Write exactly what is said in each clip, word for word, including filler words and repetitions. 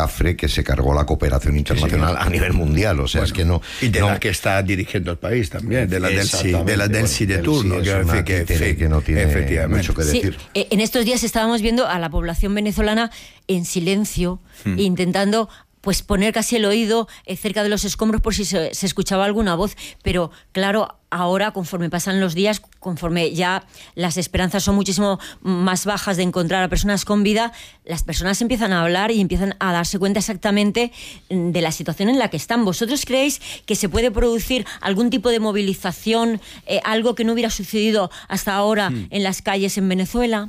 cafre que se cargó la cooperación internacional sí, sí. a nivel mundial, o sea, bueno, es que no... Y de no, la que está dirigiendo el país también, de la Delsi, de la Delsi de turno, sí, que, que, que, que no tiene mucho que decir. Sí, en estos días estábamos viendo a la población venezolana en silencio, hmm. intentando... pues poner casi el oído eh, cerca de los escombros por si se, se escuchaba alguna voz, pero claro, ahora conforme pasan los días, conforme ya las esperanzas son muchísimo más bajas de encontrar a personas con vida, las personas empiezan a hablar y empiezan a darse cuenta exactamente de la situación en la que están. ¿Vosotros creéis que se puede producir algún tipo de movilización, eh, algo que no hubiera sucedido hasta ahora hmm. en las calles en Venezuela?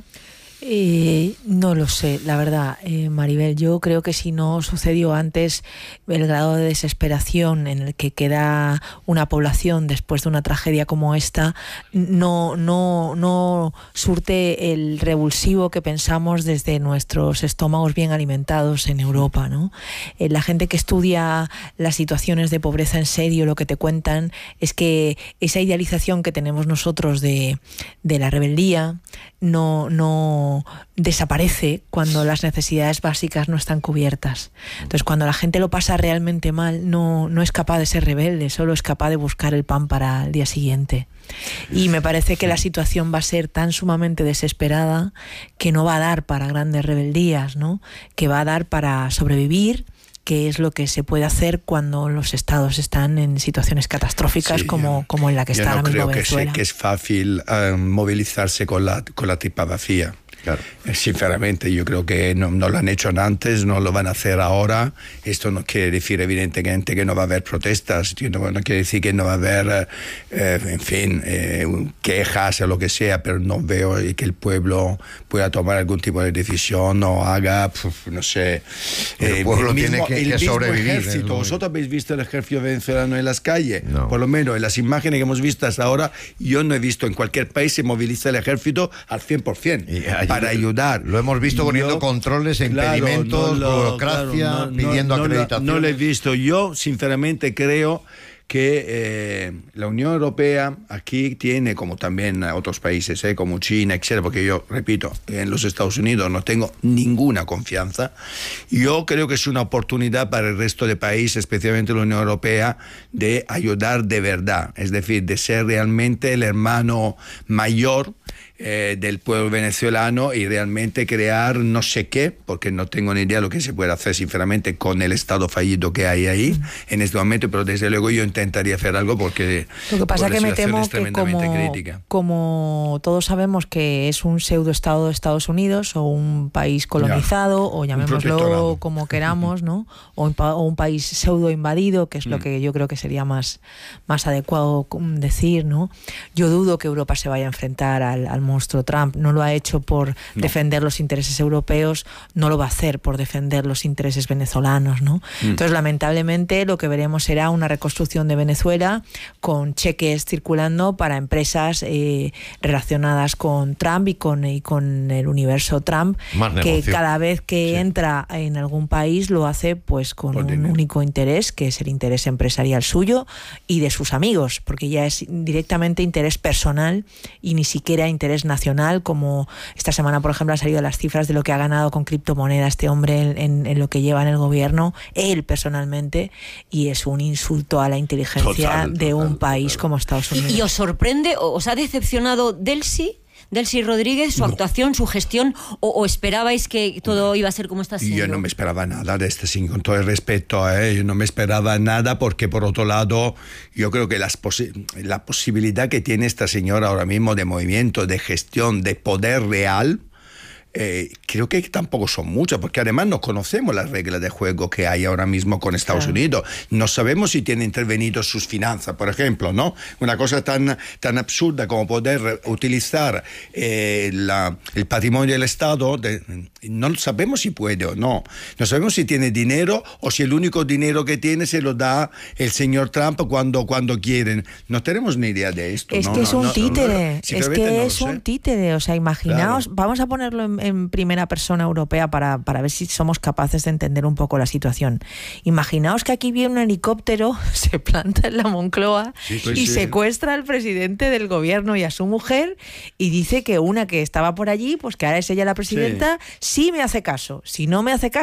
Eh, no lo sé, la verdad, eh, Maribel. Yo creo que si no sucedió antes, el grado de desesperación en el que queda una población después de una tragedia como esta no, no, no surte el revulsivo que pensamos desde nuestros estómagos bien alimentados en Europa, ¿no? Eh, la gente que estudia las situaciones de pobreza en serio, lo que te cuentan es que esa idealización que tenemos nosotros de, de la rebeldía no, no desaparece cuando las necesidades básicas no están cubiertas. Entonces, cuando la gente lo pasa realmente mal, no, no es capaz de ser rebelde, solo es capaz de buscar el pan para el día siguiente. Y me parece que la situación va a ser tan sumamente desesperada que no va a dar para grandes rebeldías, ¿no? Que va a dar para sobrevivir, que es lo que se puede hacer cuando los estados están en situaciones catastróficas sí, como, yo, como en la que está ahora mismo Venezuela. Yo no creo que, que es fácil um, movilizarse con la, con la tripa vacía. Claro. Sinceramente, yo creo que no, no lo han hecho antes, no lo van a hacer ahora. Esto no quiere decir, evidentemente, que no va a haber protestas, no, no quiere decir que no va a haber, eh, en fin, eh, quejas o lo que sea, pero no veo que el pueblo pueda tomar algún tipo de decisión o haga, puf, no sé. El eh, pueblo el mismo, tiene que, que sobrevivir. Ejército. ¿No? ¿Vosotros habéis visto el ejército venezolano en las calles? No. Por lo menos en las imágenes que hemos visto hasta ahora, yo no he visto en cualquier país se moviliza el ejército al cien por ciento. Y para ayudar. Lo hemos visto yo, poniendo controles, impedimentos, claro, no lo, burocracia, claro, no, pidiendo no, acreditación. No, no lo he visto. Yo, sinceramente, creo que eh, la Unión Europea aquí tiene, como también otros países, eh, como China, etcétera, porque yo, repito, en los Estados Unidos no tengo ninguna confianza. Yo creo que es una oportunidad para el resto de países, especialmente la Unión Europea, de ayudar de verdad, es decir, de ser realmente el hermano mayor Eh, del pueblo venezolano y realmente crear no sé qué, porque no tengo ni idea de lo que se puede hacer sinceramente con el estado fallido que hay ahí mm. en este momento, pero desde luego yo intentaría hacer algo porque lo que pasa es que me temo que como, como todos sabemos que es un pseudo estado de Estados Unidos o un país colonizado ya, o llamémoslo como queramos, ¿no? o, un, o un país pseudo invadido, que es mm. lo que yo creo que sería más, más adecuado decir, ¿no? Yo dudo que Europa se vaya a enfrentar al, al monstruo Trump. No lo ha hecho por no. defender los intereses europeos, no lo va a hacer por defender los intereses venezolanos, ¿no? Mm. Entonces, lamentablemente, lo que veremos será una reconstrucción de Venezuela con cheques circulando para empresas eh, relacionadas con Trump y con, y con el universo Trump, Más que negocio. cada vez que sí. entra en algún país lo hace pues con por un dinero. único interés, que es el interés empresarial suyo y de sus amigos, porque ya es directamente interés personal y ni siquiera interés nacional, como esta semana, por ejemplo, han salido las cifras de lo que ha ganado con criptomonedas este hombre en, en, en lo que lleva en el gobierno, él personalmente, y es un insulto a la inteligencia total, de total, un país total. como Estados Unidos. ¿Y os sorprende, os ha decepcionado Delcy? Delcy Rodríguez, su no. actuación, su gestión, o, o esperabais que todo iba a ser como está siendo? Yo no me esperaba nada de este, sin con todo el respeto, ¿eh? Yo no me esperaba nada porque, por otro lado, yo creo que las posi- la posibilidad que tiene esta señora ahora mismo de movimiento, de gestión, de poder real, Eh, creo que tampoco son muchas, porque además no conocemos las reglas de juego que hay ahora mismo con Estados claro. Unidos. No sabemos si tienen intervenido sus finanzas, por ejemplo, ¿no? Una cosa tan, tan absurda como poder utilizar eh, la, el patrimonio del Estado, de, no sabemos si puede o no. No sabemos si tiene dinero o si el único dinero que tiene se lo da el señor Trump cuando, cuando quieren. No tenemos ni idea de esto. Es no, que no, es un no, títere, no, no, es que no es un títere, o sea, imaginaos, claro. vamos a ponerlo en en primera persona europea para, para ver si somos capaces de entender un poco la situación. Imaginaos que aquí viene un helicóptero, se planta en la Moncloa sí, pues y sí. secuestra al presidente del gobierno y a su mujer y dice que una que estaba por allí, pues que ahora es ella la presidenta, sí, sí me hace caso. Si no me hace caso,